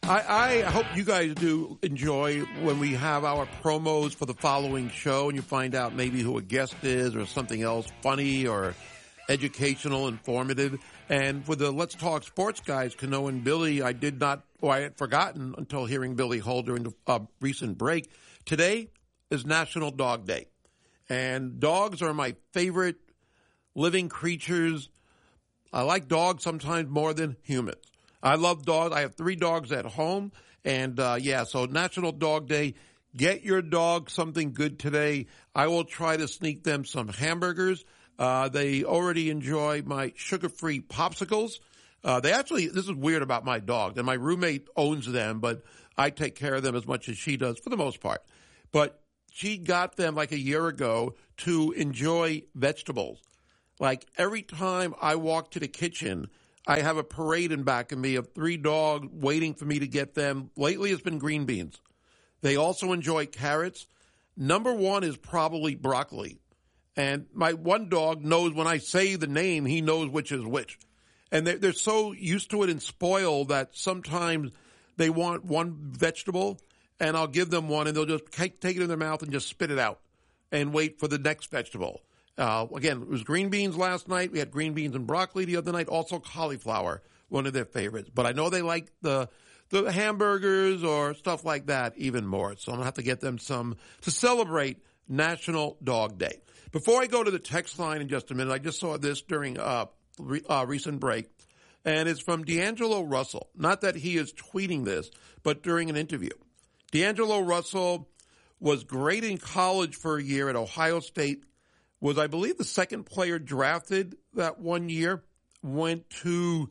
I hope you guys do enjoy when we have our promos for the following show and you find out maybe who a guest is or something else funny or educational, informative. And for the Let's Talk Sports guys, Kano and Billy, I had forgotten until hearing Billy Hull during the recent break. Today is National Dog Day. And dogs are my favorite living creatures. I like dogs sometimes more than humans. I love dogs. I have 3 dogs at home. And, so National Dog Day. Get your dog something good today. I will try to sneak them some hamburgers. They already enjoy my sugar-free popsicles. This is weird about my dog, and my roommate owns them, but I take care of them as much as she does for the most part. But she got them like a year ago to enjoy vegetables. Like every time I walk to the kitchen, I have a parade in back of me of 3 dogs waiting for me to get them. Lately it's been green beans. They also enjoy carrots. Number 1 is probably broccoli. And my one dog knows when I say the name, he knows which is which. And they're so used to it and spoiled that sometimes they want one vegetable and I'll give them one and they'll just take it in their mouth and just spit it out and wait for the next vegetable. Again, it was green beans last night. We had green beans and broccoli the other night. Also cauliflower, one of their favorites. But I know they like the hamburgers or stuff like that even more. So I'm going to have to get them some to celebrate National Dog Day. Before I go to the text line in just a minute, I just saw this during a recent break. And it's from D'Angelo Russell. Not that he is tweeting this, but during an interview. D'Angelo Russell was great in college for a year at Ohio State. Was, I believe, the second player drafted that one year. Went to,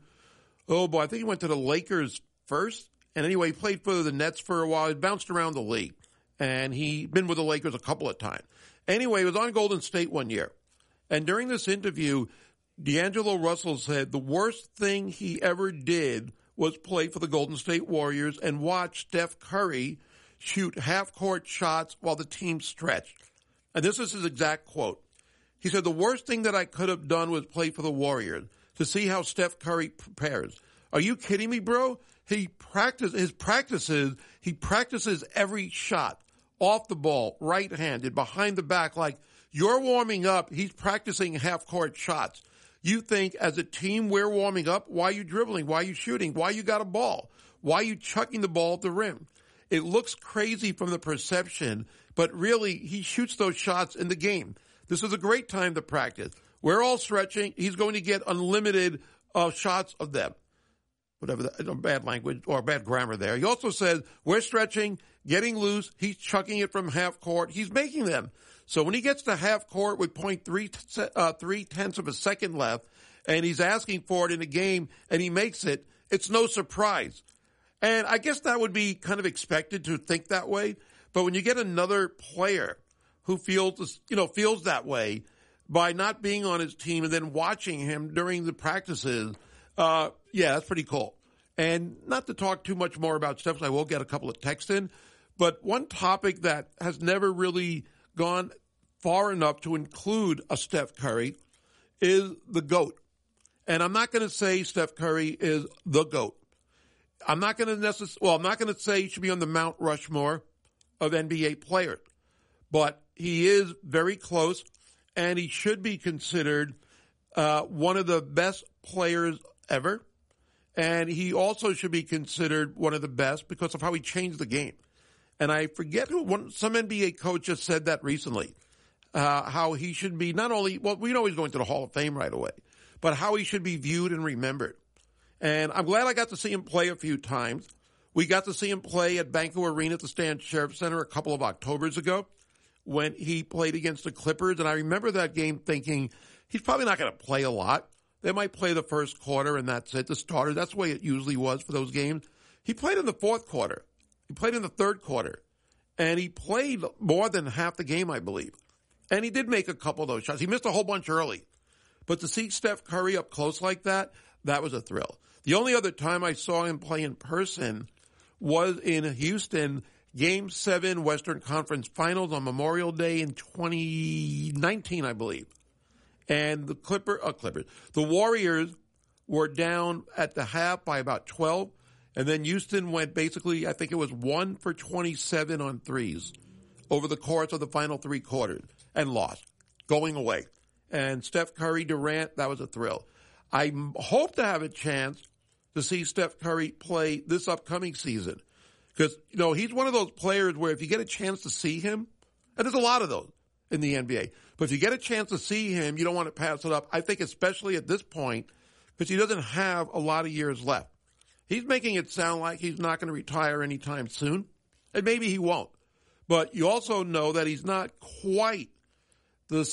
I think he went to the Lakers first. And anyway, he played for the Nets for a while. He bounced around the league. And he'd been with the Lakers a couple of times. Anyway, he was on Golden State one year. And during this interview, D'Angelo Russell said the worst thing he ever did was play for the Golden State Warriors and watch Steph Curry shoot half-court shots while the team stretched. And this is his exact quote. He said, the worst thing that I could have done was play for the Warriors to see how Steph Curry prepares. Are you kidding me, bro? He practices every shot off the ball, right-handed, behind the back. Like you're warming up, he's practicing half-court shots. You think as a team we're warming up, why are you dribbling? Why are you shooting? Why you got a ball? Why are you chucking the ball at the rim? It looks crazy from the perception, but really he shoots those shots in the game. This is a great time to practice. We're all stretching. He's going to get unlimited shots of them. Whatever, bad language or bad grammar there. He also says, we're stretching, getting loose. He's chucking it from half court. He's making them. So when he gets to half court with 0.3 of a second left and he's asking for it in a game and he makes it, it's no surprise. And I guess that would be kind of expected to think that way. But when you get another player who feels that way by not being on his team and then watching him during the practices, that's pretty cool. And not to talk too much more about Steph, I will get a couple of texts in, but one topic that has never really gone far enough to include a Steph Curry is the GOAT. And I'm not going to say Steph Curry is the GOAT. I'm not going to say he should be on the Mount Rushmore of NBA players, but he is very close and he should be considered one of the best players ever. And he also should be considered one of the best because of how he changed the game. And I forget some NBA coach just said that recently, how he should be not only, we know he's going to the Hall of Fame right away, but how he should be viewed and remembered. And I'm glad I got to see him play a few times. We got to see him play at Banco Arena at the Stan Sheriff Center a couple of Octobers ago when he played against the Clippers. And I remember that game thinking he's probably not going to play a lot. They might play the first quarter and that's it, the starter. That's the way it usually was for those games. He played in the fourth quarter. He played in the third quarter. And he played more than half the game, I believe. And he did make a couple of those shots. He missed a whole bunch early. But to see Steph Curry up close like that was a thrill. The only other time I saw him play in person was in Houston, Game 7 Western Conference Finals on Memorial Day in 2019, I believe. And the Warriors were down at the half by about 12, And then Houston went basically, I think it was 1 for 27 on threes over the course of the final three quarters and lost, going away. And Steph Curry, Durant, that was a thrill. I hope to have a chance to see Steph Curry play this upcoming season. Because, he's one of those players where if you get a chance to see him, and there's a lot of those in the NBA, but if you get a chance to see him, you don't want to pass it up. I think especially at this point, because he doesn't have a lot of years left. He's making it sound like he's not going to retire anytime soon, and maybe he won't. But you also know that he's not quite the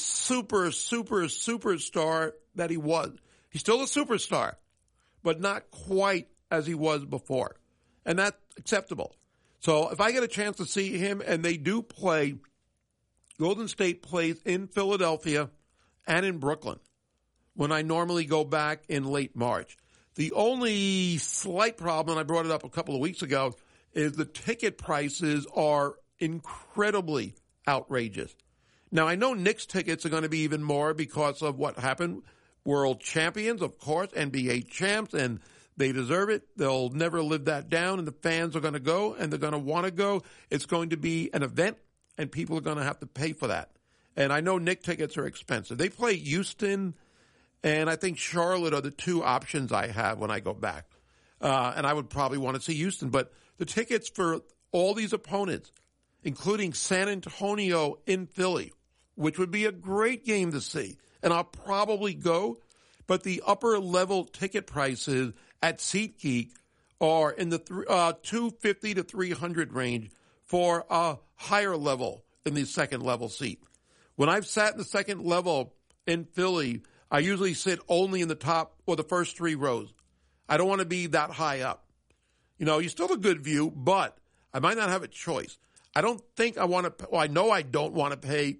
superstar that he was. He's still a superstar, but not quite as he was before. And that's acceptable. So if I get a chance to see him, and they do play, Golden State plays in Philadelphia and in Brooklyn when I normally go back in late March. The only slight problem, and I brought it up a couple of weeks ago, is the ticket prices are incredibly outrageous. Now, I know Knicks tickets are going to be even more because of what happened. World champions, of course, NBA champs, and they deserve it. They'll never live that down, and the fans are going to go, and they're going to want to go. It's going to be an event, and people are going to have to pay for that. And I know Knicks tickets are expensive. They play Houston, and I think Charlotte are the two options I have when I go back. And I would probably want to see Houston. But the tickets for all these opponents, including San Antonio in Philly, which would be a great game to see, and I'll probably go, but the upper level ticket prices at SeatGeek are in the $250 to $300 range for a higher level in the second level seat. When I've sat in the second level in Philly, I usually sit only in the top or the first three rows. I don't want to be that high up. You still have a good view, but I might not have a choice. I don't think I want to, I know I don't want to pay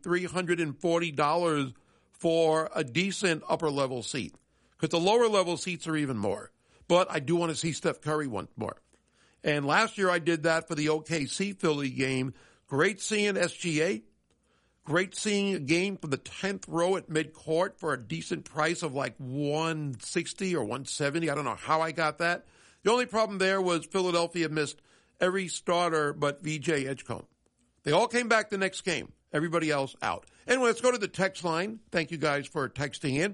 $340 for a decent upper level seat, because the lower level seats are even more. But I do want to see Steph Curry once more. And last year I did that for the OKC Philly game. Great seeing SGA. Great seeing a game from the 10th row at midcourt for a decent price of like $160 or $170. I don't know how I got that. The only problem there was Philadelphia missed every starter but VJ Edgecombe. They all came back the next game. Everybody else out. Anyway, let's go to the text line. Thank you guys for texting in.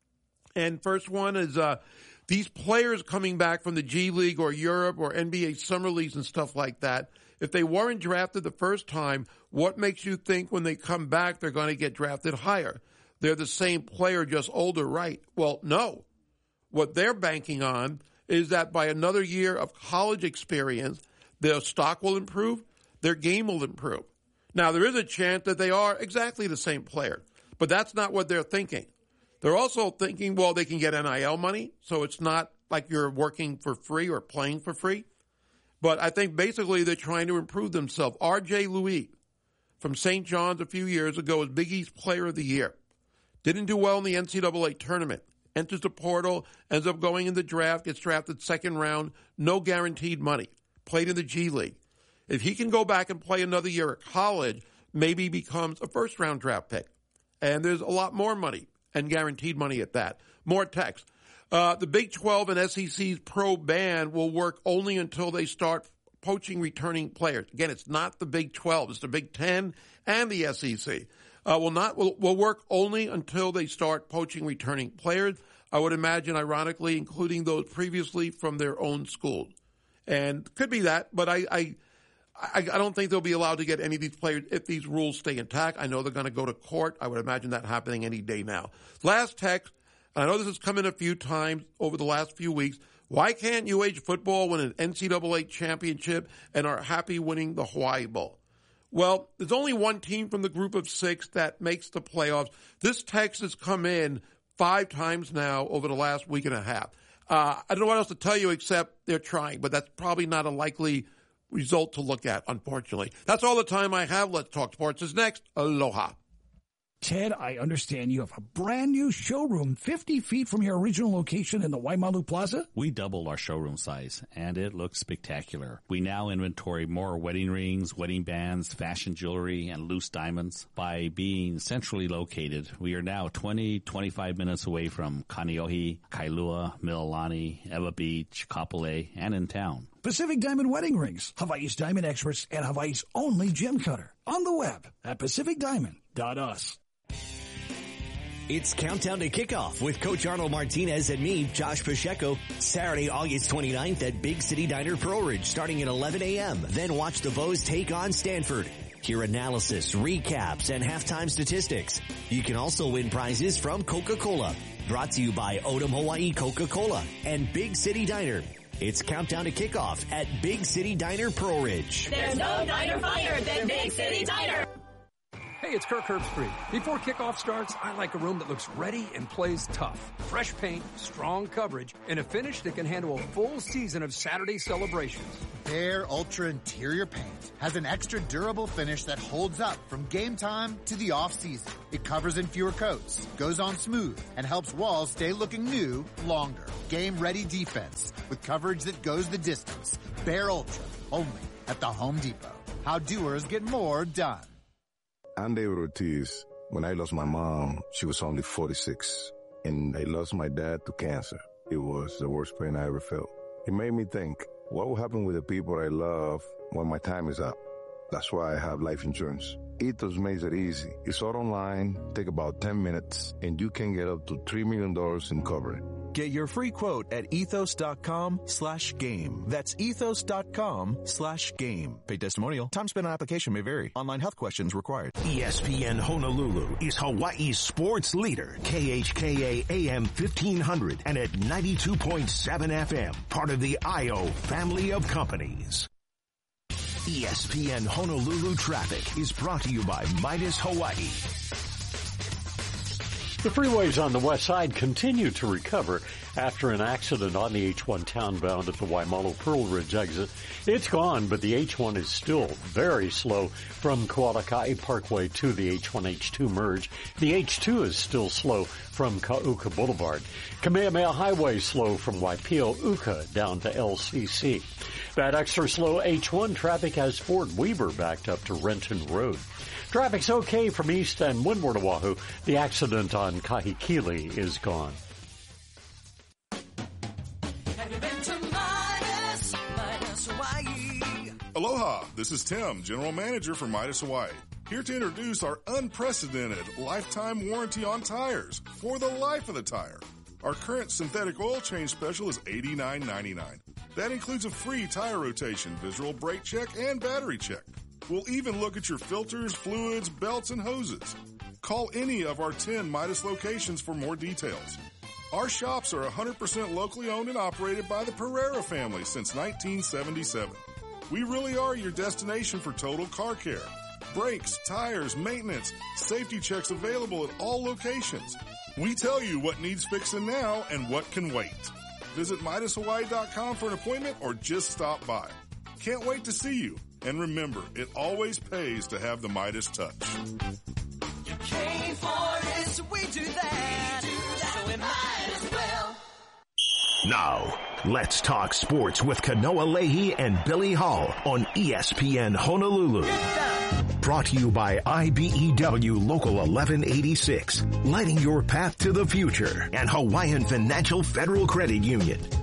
And first one is these players coming back from the G League or Europe or NBA summer leagues and stuff like that, if they weren't drafted the first time, what makes you think when they come back they're going to get drafted higher? They're the same player, just older, right? Well, no. What they're banking on is that by another year of college experience, their stock will improve, their game will improve. Now, there is a chance that they are exactly the same player, but that's not what they're thinking. They're also thinking, well, they can get NIL money, so it's not like you're working for free or playing for free. But I think basically they're trying to improve themselves. R.J. Louis from St. John's a few years ago was Big East Player of the Year. Didn't do well in the NCAA tournament. Enters the portal, ends up going in the draft, gets drafted second round, no guaranteed money. Played in the G League. If he can go back and play another year at college, maybe becomes a first-round draft pick. And there's a lot more money, and guaranteed money at that. More text. The Big 12 and SEC's pro ban will work only until they start poaching returning players. Again, it's not the Big 12. It's the Big 10 and the SEC. Will work only until they start poaching returning players. I would imagine, ironically, including those previously from their own schools. And could be that, but I don't think they'll be allowed to get any of these players if these rules stay intact. I know they're going to go to court. I would imagine that happening any day now. Last text, and I know this has come in a few times over the last few weeks. Why can't UH football win an NCAA championship and are happy winning the Hawaii Bowl? Well, there's only one team from the group of 6 that makes the playoffs. This text has come in 5 times now over the last week and a half. I don't know what else to tell you except they're trying, but that's probably not a likely result to look at, unfortunately. That's all the time I have. Let's Talk Sports is next. Aloha. Ted, I understand you have a brand new showroom 50 feet from your original location in the Waimalu Plaza? We doubled our showroom size, and it looks spectacular. We now inventory more wedding rings, wedding bands, fashion jewelry, and loose diamonds. By being centrally located, we are now 25 minutes away from Kaneohe, Kailua, Mililani, Ewa Beach, Kapolei, and in town. Pacific Diamond Wedding Rings, Hawaii's diamond experts and Hawaii's only gem cutter. On the web at pacificdiamond.us. It's Countdown to Kickoff with Coach Arnold Martinez and me, Josh Pacheco. Saturday, August 29th at Big City Diner Pro Ridge starting at 11 a.m. Then watch the Bows take on Stanford. Hear analysis, recaps, and halftime statistics. You can also win prizes from Coca-Cola. Brought to you by Odom Hawaii Coca-Cola and Big City Diner. It's Countdown to Kickoff at Big City Diner Pro Ridge. There's no diner finer than Big City Diner. Hey, it's Kirk Herbstreit. Before kickoff starts, I like a room that looks ready and plays tough. Fresh paint, strong coverage, and a finish that can handle a full season of Saturday celebrations. Behr Ultra Interior Paint has an extra durable finish that holds up from game time to the off-season. It covers in fewer coats, goes on smooth, and helps walls stay looking new longer. Game-ready defense with coverage that goes the distance. Behr Ultra, only at the Home Depot. How doers get more done. I'm David Ortiz. When I lost my mom, she was only 46, and I lost my dad to cancer. It was the worst pain I ever felt. It made me think, what will happen with the people I love when my time is up? That's why I have life insurance. Ethos makes it easy. It's all online, take about 10 minutes, and you can get up to $3 million in coverage. Get your free quote at ethos.com/game. That's ethos.com/game. Paid testimonial. Time spent on application may vary. Online health questions required. ESPN Honolulu is Hawaii's sports leader. KHKA AM 1500 and at 92.7 FM. Part of the IO family of companies. ESPN Honolulu traffic is brought to you by Midas Hawaii. The freeways on the west side continue to recover after an accident on the H1 townbound at the Waimalu Pearl Ridge exit. It's gone, but the H1 is still very slow from Kualakai Parkway to the H1-H2 merge. The H2 is still slow from Ka'uka Boulevard. Kamehameha Highway slow from Waipio Uka down to LCC. That extra slow H1 traffic has Fort Weber backed up to Renton Road. Traffic's okay from east and windward Oahu. The accident on Kahikili is gone. Have you been to Midas Hawaii? Aloha, this is Tim, General Manager for Midas Hawaii. Here to introduce our unprecedented lifetime warranty on tires for the life of the tire. Our current synthetic oil change special is $89.99. That includes a free tire rotation, visual brake check, and battery check. We'll even look at your filters, fluids, belts, and hoses. Call any of our 10 Midas locations for more details. Our shops are 100% locally owned and operated by the Pereira family since 1977. We really are your destination for total car care. Brakes, tires, maintenance, safety checks available at all locations. We tell you what needs fixing now and what can wait. Visit MidasHawaii.com for an appointment or just stop by. Can't wait to see you. And remember, it always pays to have the Midas touch. You came for it, so we do that. So we might as well. Now, let's talk sports with Kanoa Leahy and Billy Hall on ESPN Honolulu. Brought to you by IBEW Local 1186, lighting your path to the future, and Hawaiian Financial Federal Credit Union.